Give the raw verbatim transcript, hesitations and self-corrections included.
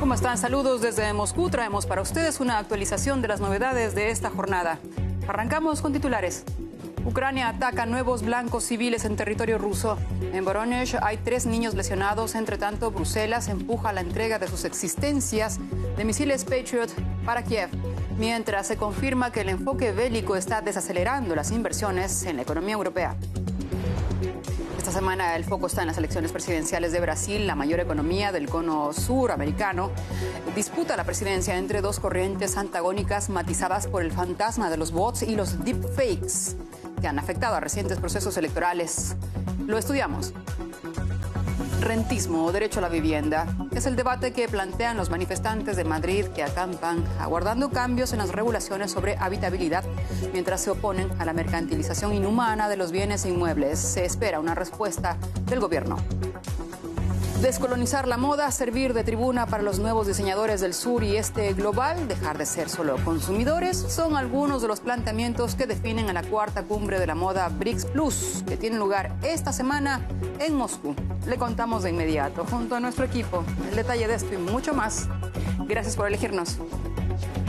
¿Cómo están? Saludos desde Moscú. Traemos para ustedes una actualización de las novedades de esta jornada. Arrancamos con titulares. Ucrania ataca nuevos blancos civiles en territorio ruso. En Voronezh hay tres niños lesionados. Entre tanto, Bruselas empuja la entrega de sus existencias de misiles Patriot para Kiev, mientras se confirma que el enfoque bélico está desacelerando las inversiones en la economía europea. Esta semana el foco está en las elecciones presidenciales de Brasil, la mayor economía del cono suramericano. Disputa la presidencia entre dos corrientes antagónicas matizadas por el fantasma de los bots y los deepfakes que han afectado a recientes procesos electorales. Lo estudiamos. Rentismo o derecho a la vivienda es el debate que plantean los manifestantes de Madrid que acampan aguardando cambios en las regulaciones sobre habitabilidad mientras se oponen a la mercantilización inhumana de los bienes inmuebles. Se espera una respuesta del gobierno. Descolonizar la moda, servir de tribuna para los nuevos diseñadores del sur y este global, dejar de ser solo consumidores, son algunos de los planteamientos que definen a la cuarta cumbre de la moda BRICS Plus, que tiene lugar esta semana en Moscú. Le contamos de inmediato, junto a nuestro equipo, el detalle de esto y mucho más. Gracias por elegirnos.